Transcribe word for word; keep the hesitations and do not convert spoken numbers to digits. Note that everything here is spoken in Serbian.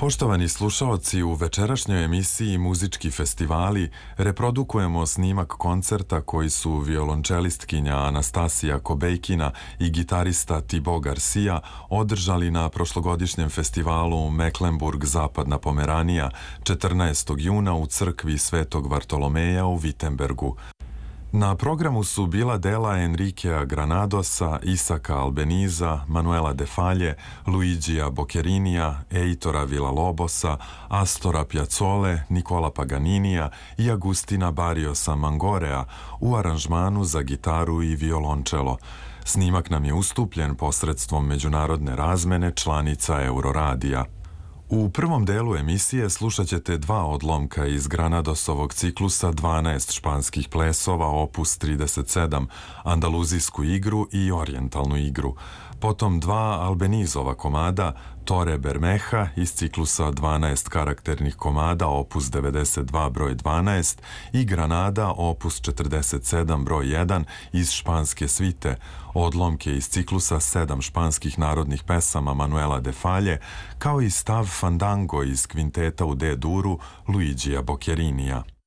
Poštovani slušaoci, u večerašnjoj emisiji Muzički festivali reprodukujemo snimak koncerta koji su violončelistkinja Anastasija Kobejkina i gitarista Thibaut Garcia održali na prošlogodišnjem festivalu Mecklenburg Zapadna Pomeranija četrnaestog juna u crkvi Svetog Vartolomeja u Wittenbergu. Na programu su bila dela Enriquea Granadosa, Isaka Albeniza, Manuela de Falje, Luigija Bocchettinija, Eitora Villa-Lobosa, Astora Piazzole, Nicola Paganinija i Agustina Barriosa Mangorea u aranžmanu za gitaru i violončelo. Snimak nam je ustupljen posredstvom međunarodne razmene članica Euroradija. U prvom delu emisije slušat ćete dva odlomka iz Granadosovog ciklusa dvanaest španskih plesova opus trideset sedam, andaluzijsku igru i orijentalnu igru. Potom dva Albenizova komada, Torre Bermeja iz ciklusa dvanaest karakternih komada opus devedeset dva broj dvanaest i Granada opus četrdeset sedam broj jedan iz španske svite, odlomke iz ciklusa sedam španskih narodnih pesama Manuela de Falje, kao i stav Fandango iz kvinteta u D-duru Luigija Bocchettinija.